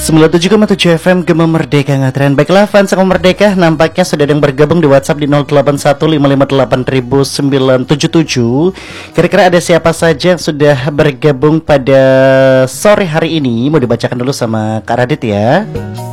97,7 FM Gema Merdeka Ngatren. Baiklah fans Gema Merdeka, nampaknya sudah ada yang bergabung di WhatsApp di 0815588977. Kira-kira ada siapa saja yang sudah bergabung pada sore hari ini? Mau dibacakan dulu sama Kak Radit ya.